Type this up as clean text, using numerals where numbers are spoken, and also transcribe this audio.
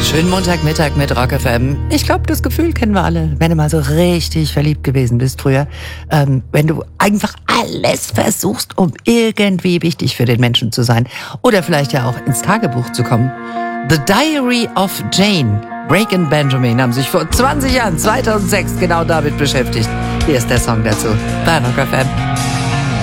Schönen Montagmittag mit Rock FM. Ich glaube, das Gefühl kennen wir alle, wenn du mal so richtig verliebt gewesen bist früher. Wenn du einfach alles versuchst, um irgendwie wichtig für den Menschen zu sein. Oder vielleicht ja auch ins Tagebuch zu kommen. The Diary of Jane. Drake und Benjamin haben sich vor 20 Jahren, 2006, genau damit beschäftigt. Hier ist der Song dazu bei Rock FM.